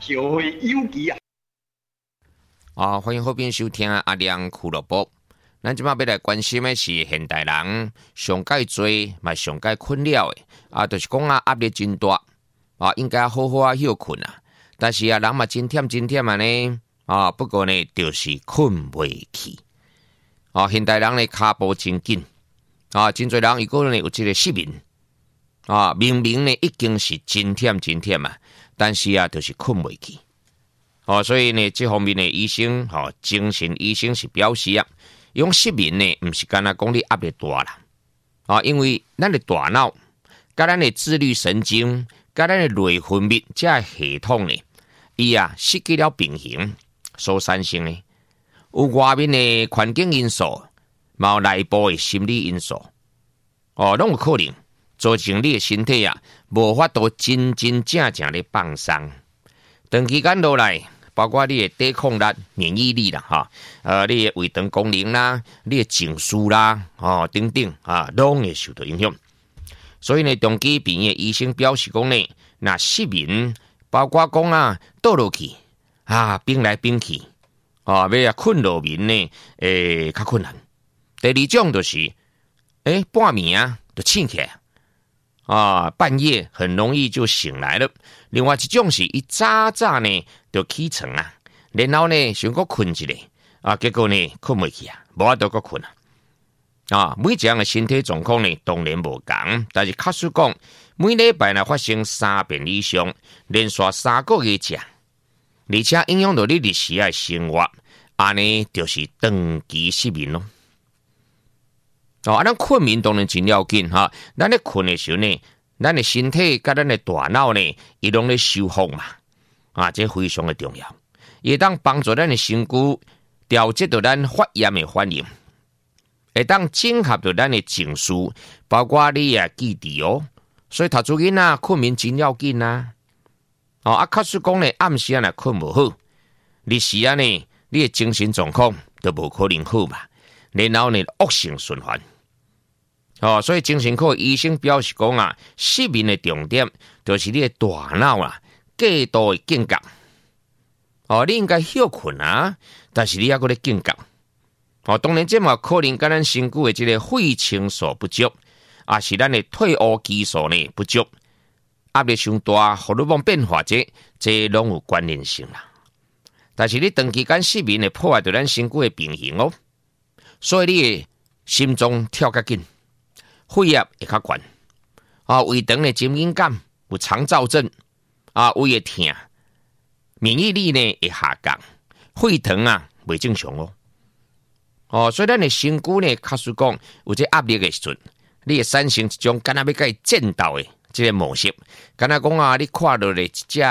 社会有机啊！ 欢迎好朋友收听阿亮俱乐部。咱即马要来关心的是现代人上介多，嘛上介困扰的就是讲压力真大应该好好休困但是人嘛真忝呢不过呢，就是困袂去现代人的脚步真紧真侪人伊个呢有这个失眠明明呢已经是真忝但是就是困袂去所以呢，这方面的医生精神医生是表示用失眠呢，不是干那讲你压力大啦因为咱的大脑、甲咱的自律神经、甲咱的内分泌这系统呢，伊失去了平衡所产生的，有外面的环境因素，嘛有内部的心理因素，拢有可能造成你的身体无法度真正的放松，长期间落来。包括你的抵抗力、免疫力啦，你的胃肠功能啦，你的情绪啦，等等拢会受到影响。所以呢，长期病的医生表示讲呢，那失眠，包括讲倒落去冰来冰去要困落眠呢，较困难。第二种就是半暝就醒起来半夜很容易就醒来了。另外一种是一早呢就起床然后呢想搁困一下结果呢困袂去无法度搁困每一样的身体状况呢当然无同，但是确实讲每礼拜呢发生3遍以上，连续3个月而且影响到你日时的生活，安尼就是长期失眠咯。咱困眠当然真要紧咱咧困的时候呢，咱的身体甲咱的大脑呢，伊拢咧修复嘛这非常的重要，会当帮助咱的身躯调节到咱发炎的反应，会当整合到咱的情绪，包括你记忆所以读书囡困眠真要紧确实讲呢，暗时困无好，日时呢，你的精神状况都无可能好嘛，然后呢恶性循环所以精神科医生表示讲失眠的重点就是你的大脑过度的警觉你应该休困但是你还搁咧警觉当然这嘛可能跟咱身躯的这个血清素不足是咱的褪黑激素呢不足，压力伤大，荷尔蒙变化这拢有关联性啦。但是你长期间失眠会破坏到咱身躯的平衡所以你的心脏跳较紧，血压会较悬胃肠的真敏感，有肠燥症胃会痛，免疫力呢会下降，血糖袂正常所以咱的身躯呢，确实讲有这压力的时阵，你会产生一种敢若要甲伊战斗的这个模式，敢若讲你看到咧一只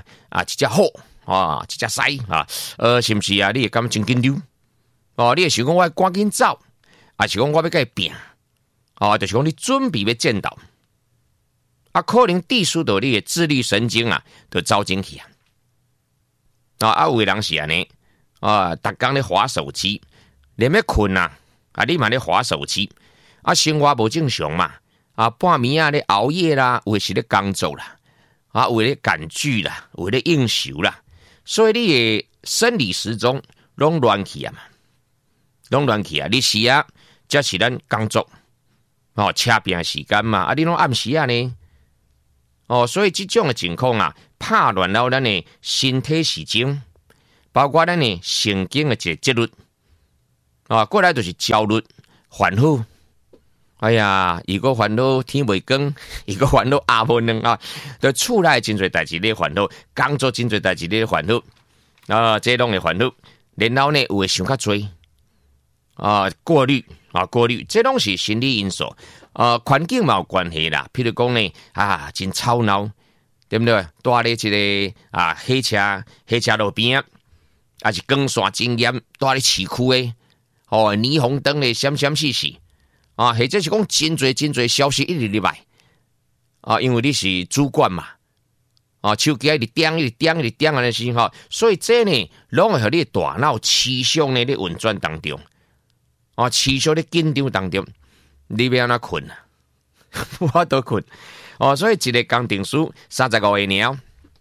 虎一只狮是不是你会感觉真紧张你会想讲我赶紧走是讲我要甲伊拼就是讲你准备要战斗可能抵触到你的自律神经就走进去有的人是安尼逐工咧滑手机，连要困你嘛咧滑手机生活无正常嘛半暝咧熬夜啦，有的是咧工作啦有的咧赶剧啦，有的咧应酬啦，所以你的生理时钟拢乱去嘛，你时才是咱工作车拼时间嘛你拢暗时呢所以这种的情况拍乱了咱的身体时钟，包括咱的神经的节律过来就是焦虑、烦恼。如果烦恼天未光，如果烦恼阿无亮就厝内真侪代志咧烦恼，工作真侪代志咧烦恼这拢会烦恼。然后呢，有会想较多过滤，这拢是心理因素环境嘛有关系啦。譬如讲呢真吵闹，对不对？住咧一个黑车路边是光线真严，住咧市区的霓虹灯咧闪闪烁閃或者是讲真侪消息一直入来因为你是主管嘛手机一直点安尼时所以这呢拢会互你的大脑持续呢咧运转当中持续咧紧张当中，你要安怎困无法度困所以一个工程师35个年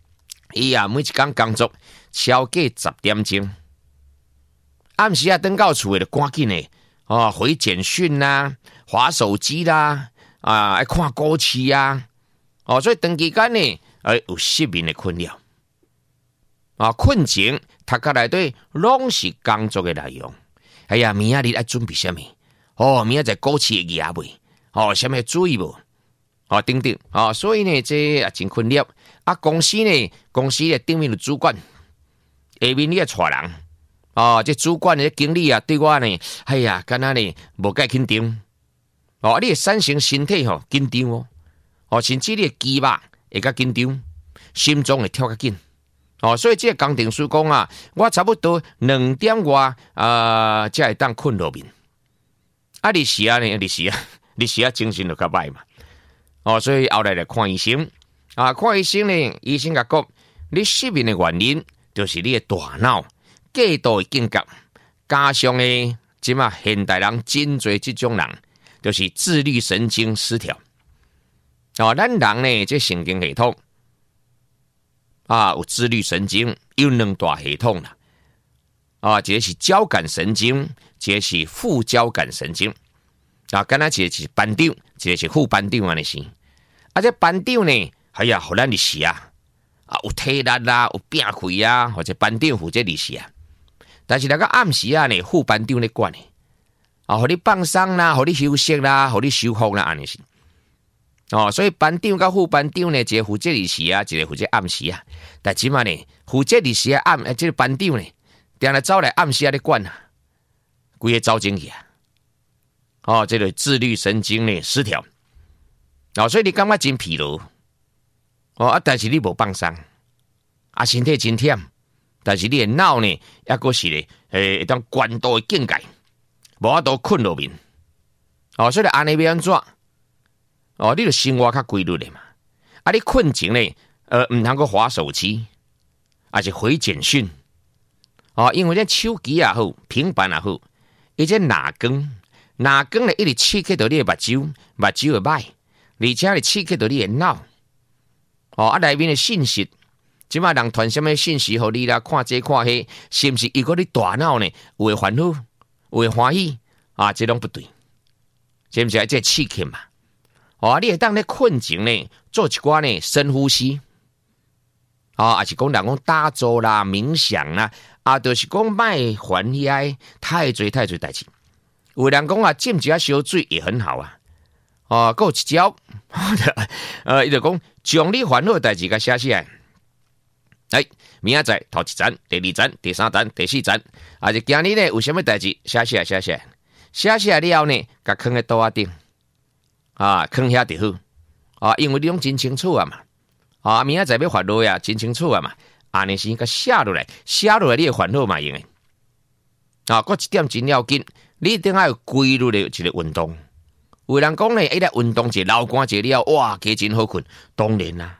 伊啊每一天工作超过10点钟，暗时啊登到厝就赶紧的回简讯啦、滑手机啦、爱看股市啊，所以长期间呢，有失眠的困扰。困前读壳内底拢是工作的内容。哎呀，明仔日爱准备什么？明仔载股市会赢未？什么注意无？等等。所以呢，这也真困扰。公司的顶面的主管，下面你也带人。这主管的经理啊，对我呢，哎呀，敢若呢无介紧张。你的产生身体紧张甚至你的肌肉会较紧张，心脏会跳较紧。所以这个工程师讲啊，我差不多2点外才会当困落眠。日时啊，精神就较歹嘛。所以后来来看医生。看医生呢，医生甲讲，你失眠的原因就是你的大脑过度的警觉，加上呢，即嘛现代人真侪这种人，就是自律神经失调。咱人呢，这神经系统有自律神经，有2大系统啦。一个是交感神经，一个是副交感神经。敢若一个是班长，一个是副班长安尼是。这班长呢，哎呀，互咱日时有体力啦，有拼气啊，或者班长负责日时。但是那个暗时呢，副班长咧管互你放松啦，互你休息啦，互你修复啦，安尼是。所以班长甲副班长呢，一个负责日时一个负责暗时但即嘛呢，负责日时这个班长呢，定来走来暗时咧管规个走进去这个自律神经呢失调。所以你感觉真疲劳但是你无放松身体真忝，但是你的脑呢，抑个是咧会当高度的境界，无法度困落眠所以安尼要安怎你就生活较规律的嘛。你困前呢，唔通个滑手机，是回简讯因为这手机也好，平板也好，伊这哪光呢一直刺激到你的目睭会歹，而且你刺激到你的脑内面的信息，即马人传什么信息互你啦？看这看迄，是毋是如果你大脑呢有会烦恼，有会欢喜这拢不对，是毋是这刺激嘛？你会当咧困前呢做一寡呢深呼吸也是讲人讲打坐啦、冥想啦就是讲卖烦遐太侪代志。有人讲浸一下小水也很好还有一招伊就讲将你烦恼的代志甲写起来。明仔载头一站、第2站、第3站、第4站就今日呢有啥物代志写起来，写起来了后呢，甲放在桌仔顶放遐就好因为你拢真清楚嘛明仔载要烦恼真清楚嘛安尼先甲写落来你的烦恼嘛用的一点真要紧，你一定要有规律的一个运动。有人讲呢，来运动者流汗者了，哇，加真好困。当然啦，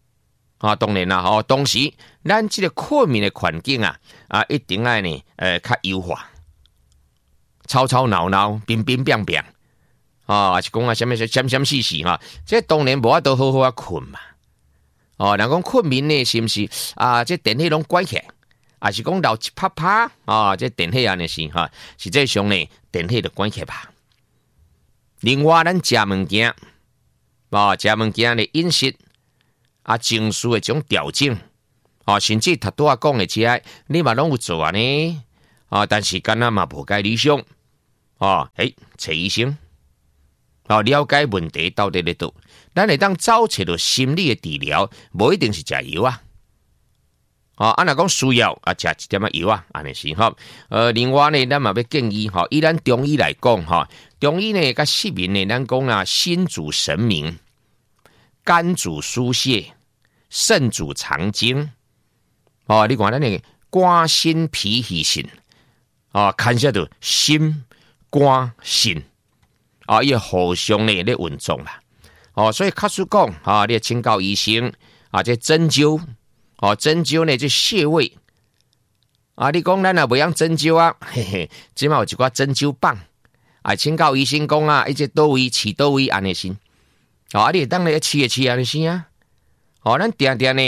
同时咱这个困眠的环境一定要呢，较优化，吵吵闹闹，乒乒乓乓是讲什么闪死这当然无法度好好困嘛。人讲困眠呢，是毋是这电器拢关起来，是讲流一啪啪这电器安尼是实际上呢，电器就关起来吧。另外，咱食物件的饮食情绪的这种调整甚至他拄讲的这你嘛拢有做呢但是敢若嘛无介理想找医生了解问题到底在倒，咱会当找找到心理的治疗，无一定是食药若讲需要食一点药安尼是另外呢，咱嘛要建议以咱中医来讲中医呢甲失眠呢，咱讲心主神明，肝主疏泄，肾主藏精你看咱的肝心脾肺肾看下到心肝肾伊互相呢咧运作啦所以确实讲你请教医生这针灸针灸呢这穴位你讲咱也袂晓针灸嘿嘿，即嘛有一寡针灸棒请教医生讲伊这倒位饲倒位安尼先你会当咧饲安尼先咱定定呢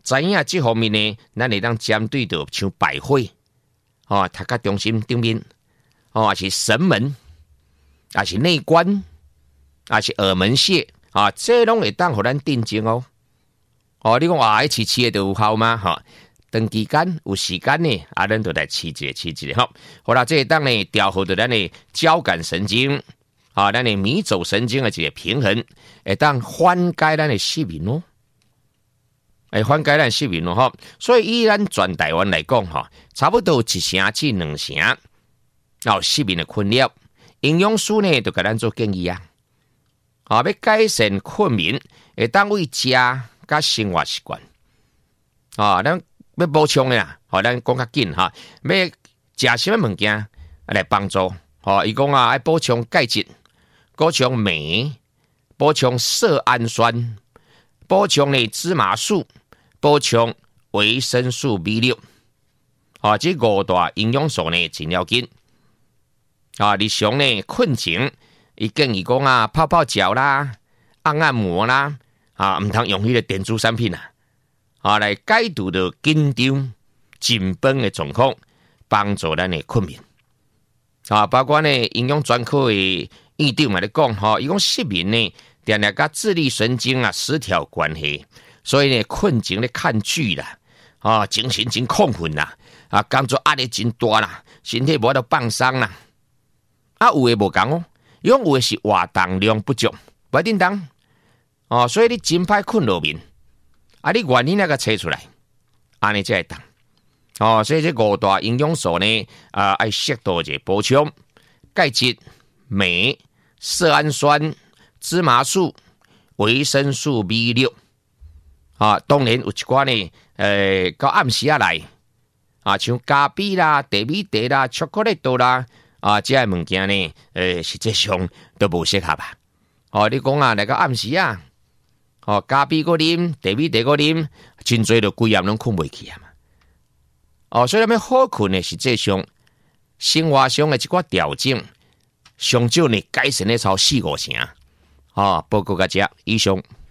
知影这方面呢，咱会当针对到像百会，头壳中心顶面，还是神门，还是内关，还是耳门穴，这拢会当互咱定睛哦。你讲饲的就有效吗？长期间有时间呢，咱就来饲一个。好啦，这会当呢调好到咱的交感神经，咱的迷走神经的一个平衡，会当缓解咱的失眠哦。缓解咱失眠哦。所以以咱全台湾来讲，差不多1成至2成失眠的困扰，营养师呢就给咱做建议啊。要改善困眠，会当为食甲生活习惯。咱要补充的啦，咱讲较紧要食什么物件来帮助？伊讲要补充钙质，补充镁，补充色氨酸，补充芝麻素，补充维生素 B6。这5大营养素呢真要紧。日常呢困前，伊建议讲泡泡脚啦，按摩啦，唔通用迄个电子产品来解除到紧张、紧绷的状况，帮助咱的困眠。包括呢营养专科的院长嘛咧讲，伊讲失眠呢，定定甲自律神经失调有关系，所以呢困前咧看剧啦，精神真亢奋啦，工作压力真大啦，身体无法度放松啦。有诶无共哦，伊讲有诶是活动量不足，不一定当所以你真歹困落眠。你原因个找出来，安尼才会当。所以这5大营养素呢，要适度一补充：钙质、镁、色氨酸、芝麻素、维生素 B6。当然有一寡呢，到暗时来，像咖啡啦、茶米茶啦、巧克力豆啦，这物件呢，实际上都无适合吧。你讲来到暗时咖啡个啉，茶米茶个啉，真侪就规夜拢困袂去嘛。所以要好困呢，实际上生活上的一寡调整，上少呢改善咧超4-5成。报告大家，以上。